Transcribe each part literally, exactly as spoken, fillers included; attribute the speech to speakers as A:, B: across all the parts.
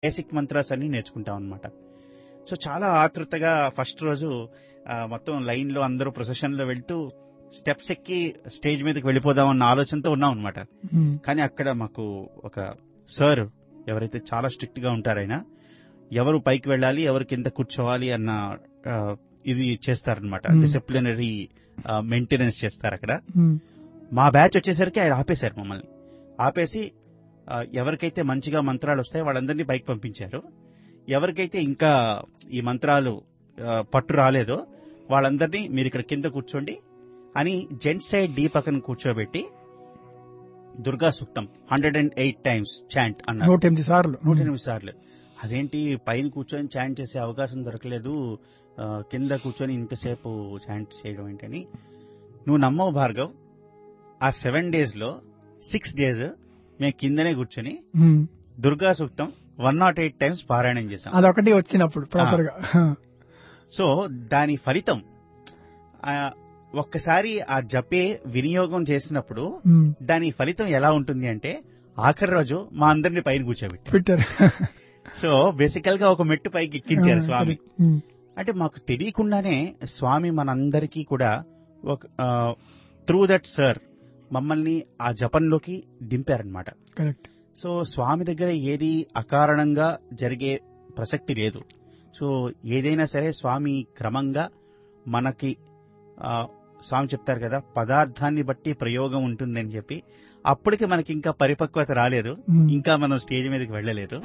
A: Basic mantras అన్ని నేర్చుకుంటాం అనమాట. సో చాలా ఆతృతగా ఫస్ట్ రోజు ఆ, మొత్తం లైన్ లో అందరూ ప్రొసెషన్ లో వెళ్తూ స్టెప్స్ ఎక్కి స్టేజ్ మీదకి వెళ్ళిపోదాం అన్న ఆలోచనతో ఉన్నాం అనమాట. కానీ అక్కడ మాకు ఒక సార్ ఎవరైతే చాలా స్ట్రిక్ట్ గా ఉంటారైనా ఎవరు పైకి వెళ్ళాలి ఎవరు కింద కూర్చోవాలి అన్న ఆ, ఇది చేస్తారనమాట. డిసిప్లినరీ మెయింటెనెన్స్ చేస్తారు అక్కడ. మా బ్యాచ్ వచ్చేసరికి ఆయన ఆపేశారు మమ్మల్ని. ఆపేసి ఆ, ఎవరికైతే మంచిగా మంత్రాలు వస్తాయో వాళ్ళందరినీ పైకి పంపించారు. ఎవరికైతే ఇంకా ఈ మంత్రాలు ఆ, పట్టు రాలేదో వాళ్ళందరినీ మీరు ఇక్కడ కింద కూర్చోండి అని జెంట్ సైడ్ డీ పక్కన కూర్చోబెట్టి దుర్గా సూక్తం hundred and eight times chant అన్నారు.
B: నూట ఎనిమిది సార్లు
A: నూట ఎనిమిది సార్లు. అదేంటి పైన కూర్చొని చాంట్ చేసే అవకాశం దొరకలేదు, ఆ, కింద కూర్చొని ఇంతసేపు చాంట్ చేయడం ఏంటని. నువ్వు నమ్మవు భార్గవ్, ఆ సెవెన్ డేస్ లో సిక్స్ డేస్ మేము కిందనే కూర్చొని దుర్గా సూక్తం వన్ నాట్ ఎయిట్ టైమ్స్ పారాయణం చేశాం.
B: అదొకటి వచ్చినప్పుడు ప్రాపర్ గా.
A: సో దాని ఫలితం ఆ, ఒక్కసారి ఆ జపే వినియోగం చేసినప్పుడు దాని ఫలితం ఎలా ఉంటుంది అంటే ఆఖరి రోజు మా అందరిని పైన కూర్చోబెట్టి
B: పెట్టారు.
A: సో బేసికల్ గా ఒక మెట్టు పైకి ఎక్కించారు స్వామి. అంటే మాకు తెలియకుండానే స్వామి మనందరికీ కూడా ఒక త్రూ దట్ సర్ మమ్మల్ని ఆ జపంలోకి దింపారనమాట.
B: కరెక్ట్.
A: సో స్వామి దగ్గర ఏది అకారణంగా జరిగే ప్రసక్తి లేదు. సో ఏదైనా సరే స్వామి క్రమంగా మనకి ఆ, స్వామి చెప్తారు కదా పదార్థాన్ని బట్టి ప్రయోగం ఉంటుందని చెప్పి. అప్పటికి మనకి ఇంకా పరిపక్వత రాలేదు, ఇంకా మనం స్టేజ్ మీదకి వెళ్ళలేదు.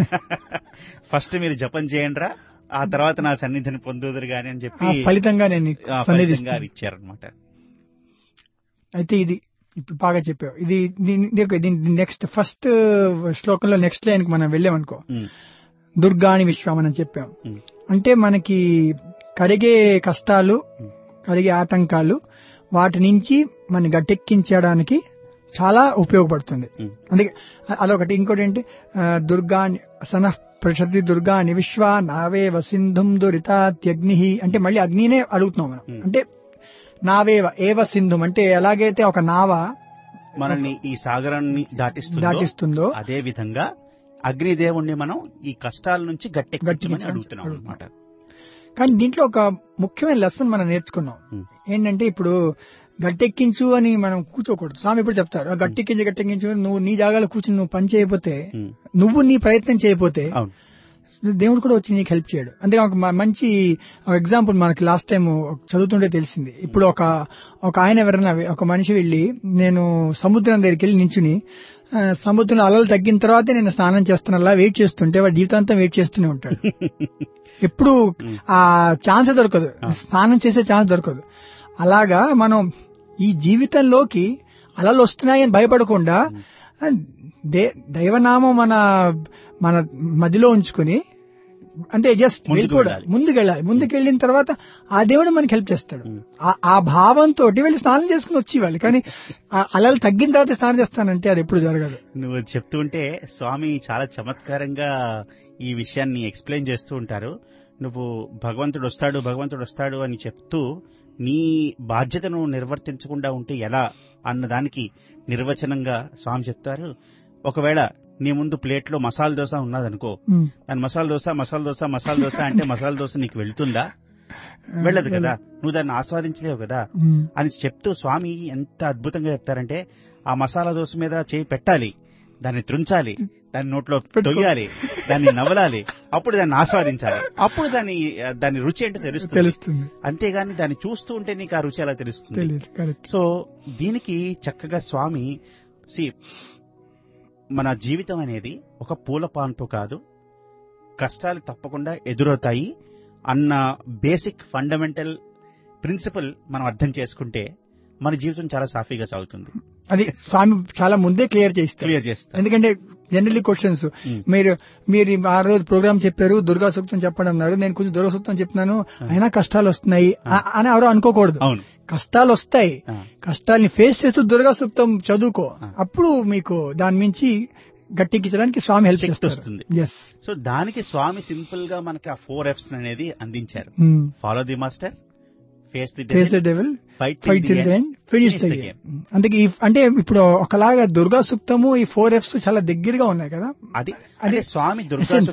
A: ఫస్ట్ మీరు జపం చేయండిరా, ఆ తర్వాత నా సన్నిధిని పొందుదురు గాని అని చెప్పి
B: ఫలితంగా నేను
A: ఇచ్చారనమాట.
B: అయితే ఇది ఇప్పుడు బాగా చెప్పావు. ఇది దీని నెక్స్ట్ ఫస్ట్ శ్లోకంలో నెక్స్ట్ లైన్ కి మనం వెళ్ళామనుకో, దుర్గాని విశ్వ మనం చెప్పాం. అంటే మనకి కలిగే కష్టాలు కలిగే ఆటంకాలు వాటి నుంచి మన గట్టెక్కించడానికి చాలా ఉపయోగపడుతుంది. అందుకే అదొకటి. ఇంకోటి ఏంటి, దుర్గా సన ప్రసతి దుర్గాని విశ్వ నావేవ సింధుం దురితాత్యగ్ని. అంటే మళ్ళీ అగ్నినే అడుగుతున్నాం మనం. అంటే నావేవ ఏవ సింధుం అంటే ఎలాగైతే ఒక నావ
A: మనల్ని ఈ సాగరాన్ని దాటిస్తుందో
B: దాటిస్తుందో
A: అదే విధంగా అగ్నిదేవుణ్ణి మనం ఈ కష్టాల నుంచి గట్టెక్కించమని అడుగుతున్నాం అన్నమాట.
B: కానీ దీంట్లో ఒక ముఖ్యమైన లెసన్ మనం నేర్చుకున్నాం. ఏంటంటే ఇప్పుడు గట్టెక్కించు అని మనం కూర్చోకూడదు. స్వామి ఇప్పుడు చెప్తారు గట్టెక్కించి గట్టెక్కించు. నువ్వు నీ జాగాలో కూర్చుని నువ్వు పని చేయకపోతే, నువ్వు నీ ప్రయత్నం చేయకపోతే దేవుడు కూడా వచ్చి నీకు హెల్ప్ చేయడు. అందుకే ఒక మంచి ఎగ్జాంపుల్ మనకి లాస్ట్ టైం చదువుతుంటే తెలిసింది. ఇప్పుడు ఒక ఒక ఆయన ఎవరైనా ఒక మనిషి వెళ్లి నేను సముద్రం దగ్గరికి వెళ్ళి నించుని సముద్రంలో అలలు తగ్గిన తర్వాతే నేను స్నానం చేస్తున్నా వెయిట్ చేస్తుంటే వాడు జీవితాంతం వెయిట్ చేస్తూనే ఉంటాడు. ఎప్పుడు ఆ ఛాన్స్ దొరకదు, స్నానం చేసే ఛాన్స్ దొరకదు. అలాగా మనం ఈ జీవితంలోకి అలలు వస్తున్నాయని భయపడకుండా దైవనామం మన మన మదిలో ఉంచుకుని అంటే జస్ట్ వెళ్ళిపోవాలి, ముందుకెళ్ళాలి. ముందుకెళ్ళిన తర్వాత ఆ దేవుడు మనకి హెల్ప్ చేస్తాడు. ఆ భావంతో వెళ్ళి స్నానం చేసుకుని వచ్చేవాళ్ళు. కానీ అలలు తగ్గిన తర్వాత స్నానం చేస్తానంటే అది ఎప్పుడు జరగదు.
A: నువ్వు చెప్తుంటే స్వామి చాలా చమత్కారంగా ఈ విషయాన్ని ఎక్స్ప్లెయిన్ చేస్తూ ఉంటారు. నువ్వు భగవంతుడు వస్తాడు భగవంతుడు వస్తాడు అని చెప్తూ నీ బాధ్యతను నిర్వర్తించకుండా ఉంటే ఎలా అన్నదానికి నిర్వచనంగా స్వామి చెప్తారు. ఒకవేళ నీ ముందు ప్లేట్ లో మసాలా దోశ ఉన్నదనుకో, దాని మసాలా దోశ మసాలా దోశ మసాలా దోశ అంటే మసాలా దోశ నీకు వెళ్తుందా? వెళ్ళదు కదా, నువ్వు దాన్ని ఆస్వాదించలేవు కదా అని చెప్తూ స్వామి ఎంత అద్భుతంగా చెప్తారంటే ఆ మసాలా దోశ మీద చేయి పెట్టాలి, దాన్ని త్రుంచాలి, దాన్ని నోట్లో తొయ్యాలి, దాన్ని నవలాలి, అప్పుడు దాన్ని ఆస్వాదించాలి. అప్పుడు దాన్ని దాని రుచి అంటే తెలుస్తుంది. అంతేగాని దాన్ని చూస్తూ ఉంటే నీకు ఆ రుచి అలా తెలుస్తుంది. సో దీనికి చక్కగా స్వామి సి మన జీవితం అనేది ఒక పూల పాన్పు కాదు, కష్టాలు తప్పకుండా ఎదురవుతాయి అన్న బేసిక్ ఫండమెంటల్ ప్రిన్సిపల్ మనం అర్థం చేసుకుంటే మన జీవితం చాలా సాఫీగా సాగుతుంది.
B: అది స్వామి చాలా ముందే క్లియర్ చేస్తారు
A: క్లియర్ చేస్తారు
B: ఎందుకంటే జనరల్లీ క్వశ్చన్స్ మీరు మీరు ఆ రోజు ప్రోగ్రామ్ చెప్పారు దుర్గా సూక్తం చెప్పండి అన్నారు, నేను కొంచెం దుర్గా సూక్తం చెప్తున్నాను అయినా కష్టాలు వస్తున్నాయి అని ఎవరు అనుకోకూడదు. కష్టాలు వస్తాయి, కష్టాలని ఫేస్ చేస్తూ దుర్గా సూక్తం చదువుకో, అప్పుడు మీకు దాని మించి గట్టెక్కించడానికి స్వామి హెల్ప్ చేస్తుంది.
A: సో దానికి స్వామి సింపుల్ గా మనకి ఆ ఫోర్ ఎఫ్స్ అనేది అందించారు. Follow the master, face the
B: devil, fight till the end, finish the game. అందుకే అంటే ఇప్పుడు ఒకలాగా దుర్గా సూక్తము ఈ ఫోర్ ఎఫ్స్ చాలా దగ్గరగా ఉన్నాయి కదా.
A: అది అదే స్వామి దుర్గా